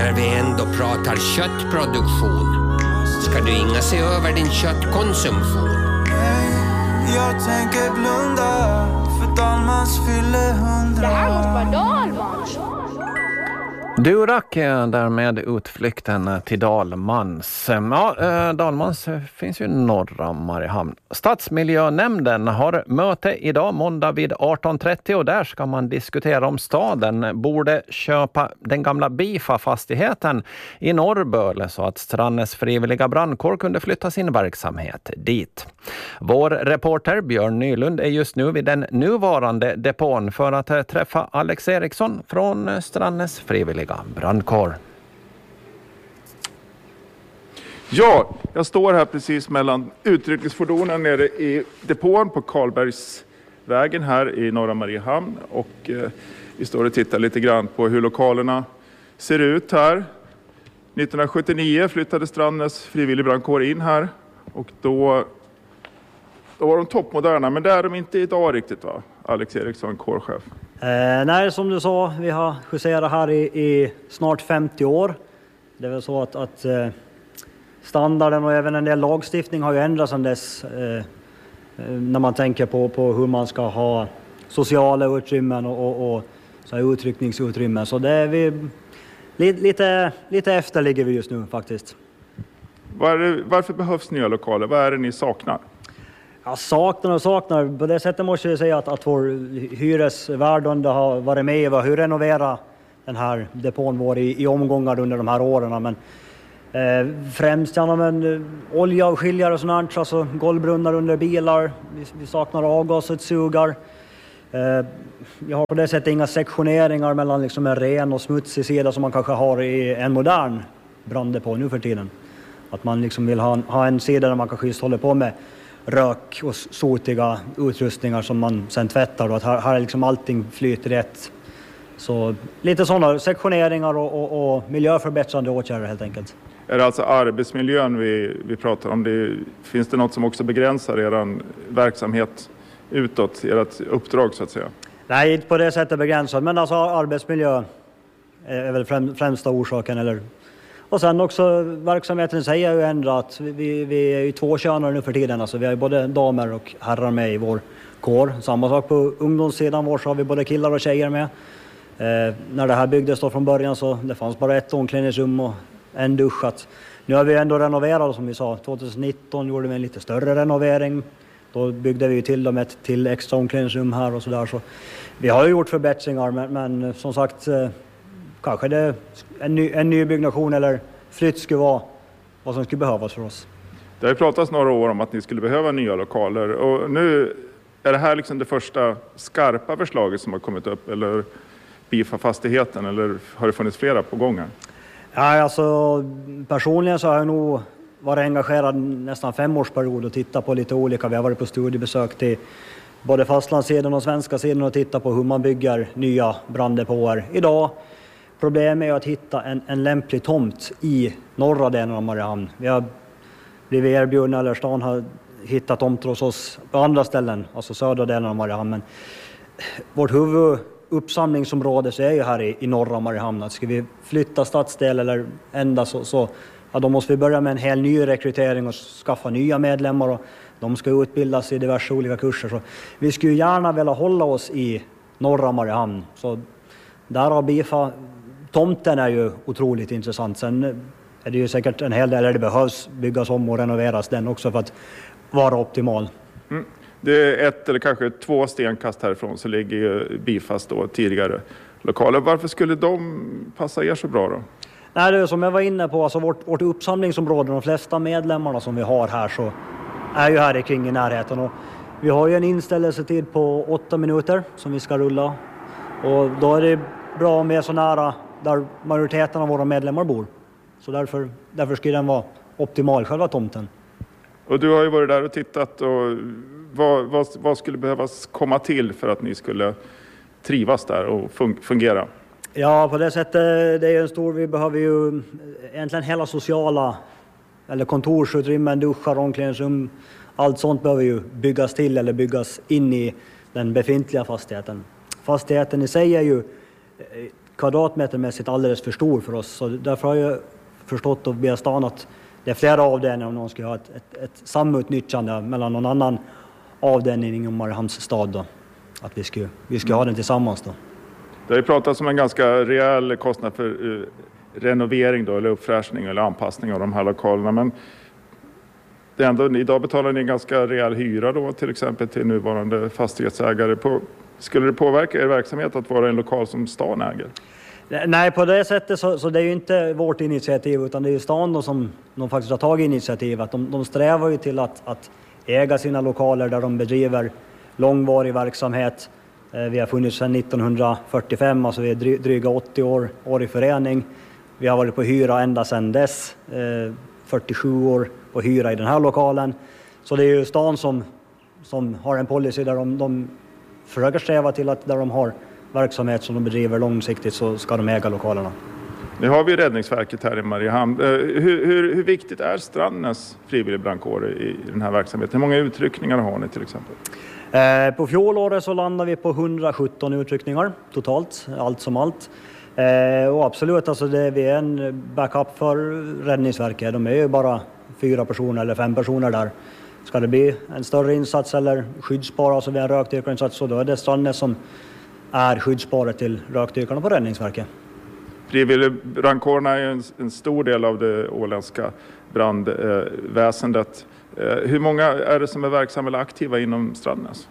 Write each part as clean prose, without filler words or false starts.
när vi ändå pratar köttproduktion, ska du inga se över din köttkonsumtion? Jag tänker blunda för Dalmans fyller 100. Det här måste vara Dalmans. Du rack därmed utflykten till Dalmans. Ja, Dalmans finns ju norra Mariehamn. Stadsmiljönämnden har möte idag måndag vid 18.30 och där ska man diskutera om staden borde köpa den gamla Bifa-fastigheten i Norrböle så att Strandnäs frivilliga brandkår kunde flytta sin verksamhet dit. Vår reporter Björn Nylund är just nu vid den nuvarande depån för att träffa Alex Eriksson från Strandnäs frivilliga brandkår. Ja, jag står här precis mellan utryckningsfordonen nere i depån på Karlbergsvägen här i norra Mariehamn. Och vi står och tittar lite grann på hur lokalerna ser ut här. 1979 flyttade Strandnäs frivillig brandkår in här och då var de toppmoderna, men det är de inte idag riktigt, va? Alex Eriksson, kårchef. Nej, som du sa, vi har justerat här i snart 50 år. Det är väl så att standarden och även en del lagstiftning har ju ändrats sedan dess. När man tänker på hur man ska ha sociala utrymmen och så här utryckningsutrymmen. Så det är vi lite efter ligger vi just nu faktiskt. Varför behövs nya lokaler? Vad är det ni saknar? Jag saknar. På det sättet måste jag säga att vår hyresvärd har varit med och hur renovera den här depån vår i omgångar under de här åren. Men främst genom oljeavskiljare och sånt, alltså golvbrunnar under bilar. Vi saknar avgasutsugar. Jag har på det sättet inga sektioneringar mellan liksom en ren och smutsig sida som man kanske har i en modern branddepå nu för tiden. Att man liksom vill ha en sida där man kanske just håller på med rök och sotiga utrustningar som man sen tvättar och att här är liksom allting flyter rätt. Så lite sådana sektioneringar och miljöförbättrande åtgärder helt enkelt. Är det alltså arbetsmiljön vi pratar om? Finns det något som också begränsar er verksamhet utåt, ert uppdrag så att säga? Nej, inte på det sättet begränsat, men alltså arbetsmiljö är väl främsta orsaken. Och sen också verksamheten säger ju ändrat. Vi är ju tvåkönare nu för tiden. Alltså vi har ju både damer och herrar med i vår kår. Samma sak på ungdomssidan, så har vi både killar och tjejer med. När det här byggdes då från början så det fanns bara ett omklädningsrum och en dusch. Nu har vi ändå renoverat som vi sa. 2019 gjorde vi en lite större renovering. Då byggde vi till dem ett till extra omklädningsrum här och sådär. Så vi har ju gjort förbättringar men som sagt kanske det en ny byggnation eller flytt skulle vara vad som skulle behövas för oss. Det har ju pratats några år om att ni skulle behöva nya lokaler och nu är det här liksom det första skarpa förslaget som har kommit upp eller Bifa-fastigheten eller har det funnits flera på gången? Ja, alltså personligen så har jag nog varit engagerad nästan 5-årsperiod och tittat på lite olika. Vi har varit på studiebesök till både fastlandssidan och svenska sidan och tittat på hur man bygger nya branddepåer idag. Problemet är att hitta en lämplig tomt i norra delen av Mariehamn. Vi har blivit erbjudna, eller stan har hittat tomter hos oss på andra ställen, alltså södra delen av Mariehamn. Men vårt huvuduppsamlingsområde så är ju här i norra Mariehamn. Ska vi flytta stadsdel eller ända så då måste vi börja med en hel ny rekrytering och skaffa nya medlemmar och de ska utbildas i diverse olika kurser. Så vi skulle gärna vilja hålla oss i norra Mariehamn. Så där har Bifa. Tomten är ju otroligt intressant. Sen är det ju säkert en hel del där det behövs byggas om och renoveras den också för att vara optimal. Mm. Det är 1 eller kanske 2 stenkast härifrån så ligger ju Bifas då tidigare lokaler. Varför skulle de passa er så bra då? Nej, det är som jag var inne på, alltså vårt uppsamlingsområde, de flesta medlemmarna som vi har här så är ju här kring i närheten. Och vi har ju en inställelsetid på 8 minuter som vi ska rulla. Och då är det bra med så nära där majoriteten av våra medlemmar bor. Så därför skulle den vara optimal, själva tomten. Och du har ju varit där och tittat och vad skulle behövas komma till för att ni skulle trivas där och fungera? Ja, på det sättet, det är vi behöver ju egentligen hela sociala eller kontorsutrymmen, duschar, omklädningsrum, allt sånt behöver ju byggas till eller byggas in i den befintliga fastigheten. Fastigheten i sig är ju kvadratmetermässigt alldeles för stor för oss. Så därför har jag förstått och via stan att det är flera avdelningar om någon ska ha ett samutnyttjande mellan någon annan avdelning inom Mariehamns stad då. Att vi ska ha den tillsammans då. Det har ju pratats om en ganska rejäl kostnad för renovering då, eller uppfräschning eller anpassning av de här lokalerna. Men det ändå, idag betalar ni en ganska rejäl hyra då, till exempel till nuvarande fastighetsägare. Skulle det påverka er verksamhet att vara en lokal som stan äger? Nej, på det sättet så det är ju inte vårt initiativ, utan det är ju stan då som de faktiskt har tagit initiativ. Att de strävar ju till att äga sina lokaler där de bedriver långvarig verksamhet. Vi har funnits sedan 1945, alltså vi är dryga 80 år i förening. Vi har varit på hyra ända sedan dess, 47 år på hyra i den här lokalen. Så det är ju stan som har en policy där de försöker sträva till att där de har verksamhet som de bedriver långsiktigt så ska de äga lokalerna. Nu har vi Räddningsverket här i Mariehamn. Hur viktigt är Strandnäs frivilligbrandkår i den här verksamheten? Hur många utryckningar har ni till exempel? På fjolåret så landar vi på 117 utryckningar totalt, allt som allt. Och absolut, alltså vi är en backup för Räddningsverket. De är ju bara 4 personer eller 5 personer där. Ska det bli en större insats eller skyddsspara, alltså vid en rökdykarinsats, så då är det Strandnäs som är skyddsspåret till rökdykarna på Räddningsverket. Frivilligbrandkårerna är en stor del av det åländska brandväsendet. Hur många är det som är verksamma eller aktiva inom Strandnäs?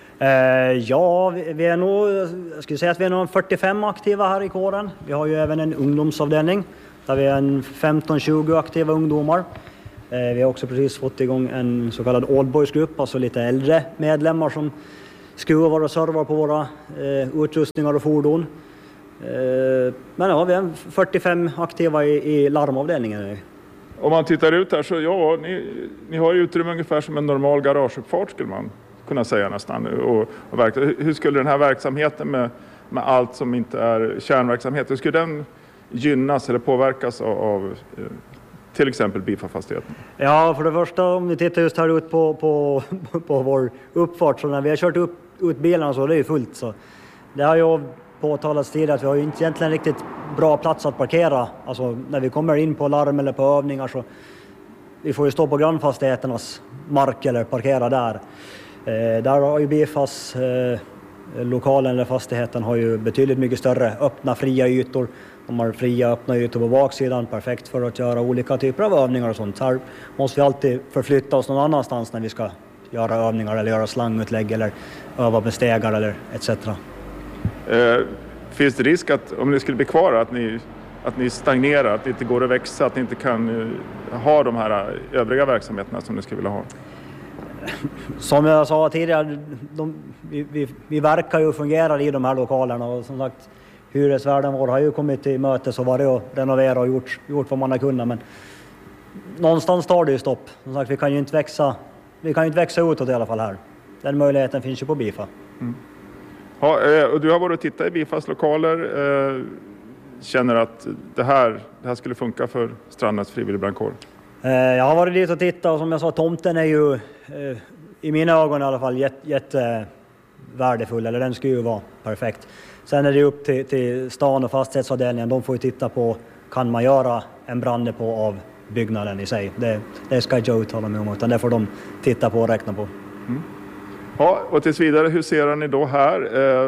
Ja, vi är nog, jag skulle säga att vi är nog 45 aktiva här i kåren. Vi har ju även en ungdomsavdelning där vi är en 15-20 aktiva ungdomar. Vi har också precis fått igång en så kallad oldboysgrupp, alltså lite äldre medlemmar som skruvar och servar på våra utrustningar och fordon. Men ja, vi är 45 aktiva i larmavdelningen. Om man tittar ut här så ja, ni har ju utrymme ungefär som en normal garageuppfart skulle man kunna säga nästan. Hur skulle den här verksamheten med allt som inte är kärnverksamhet, hur skulle den gynnas eller påverkas av till exempel BIFA-fastigheten? Ja, för det första om vi tittar just här ut på vår uppfart, så när vi har kört ut bilarna så är det ju fullt. Så det har ju påtalats tidigare att vi har ju inte egentligen riktigt bra plats att parkera. Alltså när vi kommer in på larm eller på övningar så vi får ju stå på grannfastigheternas mark eller parkera där. Där har ju BIFAs lokalen eller fastigheten har ju betydligt mycket större öppna fria ytor. De har fria öppna ytor på baksidan, perfekt för att göra olika typer av övningar och sånt. Här måste vi alltid förflytta oss någon annanstans när vi ska göra övningar eller göra slangutlägg eller öva med stegar eller etc. Finns det risk att om ni skulle bli kvar att ni stagnerar, att det inte går att växa, att ni inte kan ha de här övriga verksamheterna som ni skulle vilja ha? Som jag sa tidigare, vi verkar ju och fungerar i de här lokalerna och som sagt hyresvärden vår har ju kommit till möte så var det att renovera och gjort vad man har kunnat, men någonstans tar det ju stopp. Som sagt, vi kan ju inte växa utåt i alla fall här. Den möjligheten finns ju på BIFA. Mm. Ja, och du har varit och tittat i BIFAs lokaler. Känner att det här skulle funka för Strandnäs frivilligbrandkår? Jag har varit dit och tittat och som jag sa, tomten är ju i mina ögon i alla fall jättevärdefull, eller den ska ju vara perfekt. Sen är det upp till stan och fastighetsavdelningen, de får ju titta på kan man göra en branddepå av byggnaden i sig. Det ska jag uttala mig om, utan det får de titta på och räkna på. Mm. Ja, och tills vidare, hur ser ni då här?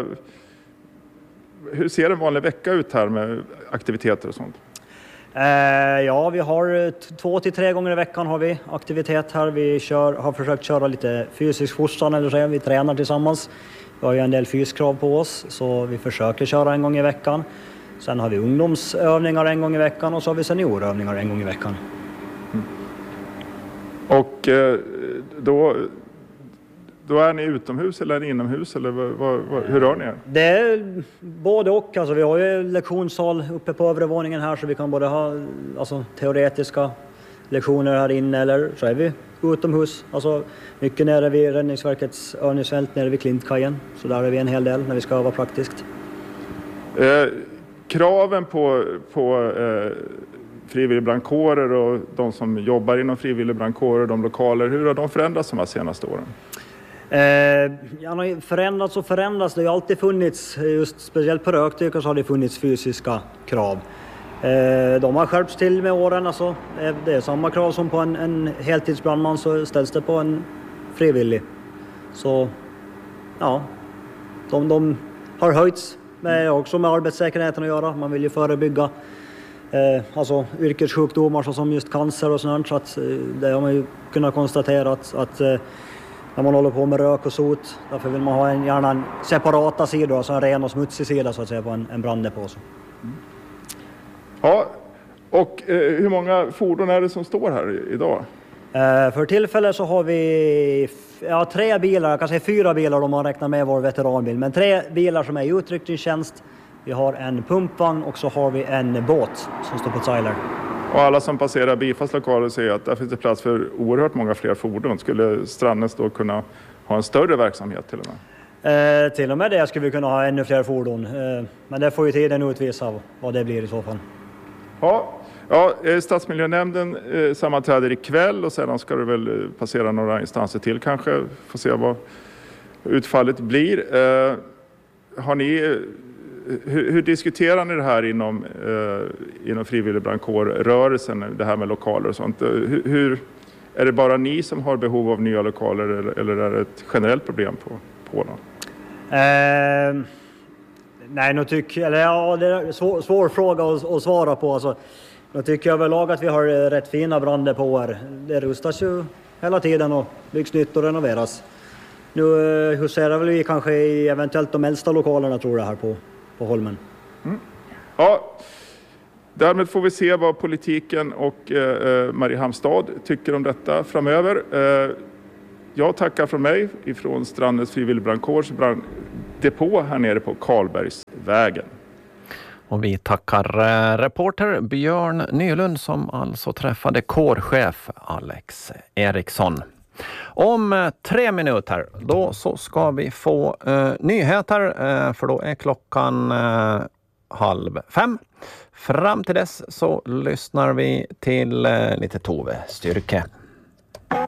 Hur ser en vanlig vecka ut här med aktiviteter och sånt? Ja, vi har 2 till 3 gånger i veckan har vi aktivitet här. Vi har försökt köra lite fysisk fostran, eller så vi tränar tillsammans. Vi har ju en del fyskrav på oss, så vi försöker köra en gång i veckan. Sen har vi ungdomsövningar en gång i veckan och så har vi seniorövningar en gång i veckan. Mm. Och då är ni utomhus eller är ni inomhus? Eller hur rör ni er? Det är både och. Alltså, vi har ju lektionssal uppe på övre våningen här så vi kan både ha teoretiska lektioner här inne eller så är vi utomhus. Alltså, mycket nere vid Räddningsverkets övningsfält nere vid Klintkajen. Så där är vi en hel del när vi ska öva praktiskt. Kraven på frivilligbrandkårer och de som jobbar inom frivilligbrandkårer, de lokaler, hur har de förändrats de här senaste åren? Förändrats och förändras. Det har ju alltid funnits, just speciellt på rökdykare så har det funnits fysiska krav. De har skärpts till med åren. Alltså, det är samma krav som på en heltidsbrandman, så ställs det på en frivillig. Så ja, de har höjts också med arbetssäkerheten att göra. Man vill ju förebygga alltså yrkessjukdomar som just cancer och sånt. Så att, det har man ju kunnat konstatera att när man håller på med rök och sot, därför vill man ha gärna en separata sida, alltså en ren och smutsig sida så att säga på en branddepå. Ja, och hur många fordon är det som står här idag? För tillfället så har vi 3 bilar, jag kan säga 4 bilar om man räknar med vår veteranbil, men 3 bilar som är i utryckningstjänst. Vi har en pumpvagn och så har vi en båt som står på trailer. Och alla som passerar Bifas lokaler säger att där finns det plats för oerhört många fler fordon. Skulle Strandnäs då kunna ha en större verksamhet till och med? Till och med det skulle vi kunna ha ännu fler fordon. Men det får ju tiden utvisa vad det blir i så fall. Ja, Stadsmiljönämnden sammanträder ikväll och sedan ska det väl passera några instanser till kanske. Får se vad utfallet blir. Har ni... Hur diskuterar ni det här inom frivilligbrandkårrörelsen, det här med lokaler och sånt? Är det bara ni som har behov av nya lokaler eller är det ett generellt problem på Polen? Nej, det är en svår fråga att svara på. Alltså, nu tycker jag överlag att vi har rätt fina branddepåer. Det rustas ju hela tiden och byggs nytt och renoveras. Nu huserar väl vi kanske i eventuellt de äldsta lokalerna tror jag här på Holmen. Ja, därmed får vi se vad politiken och Mariehamns stad tycker om detta framöver. Jag tackar från mig ifrån Strandnäs frivilligbrandkårs branddepå här nere på Karlbergsvägen. Och vi tackar reporter Björn Nylund som alltså träffade kårchef Alex Eriksson. Om 3 minuter då så ska vi få nyheter för då är klockan 4:30. Fram till dess så lyssnar vi till lite Tove Styrke.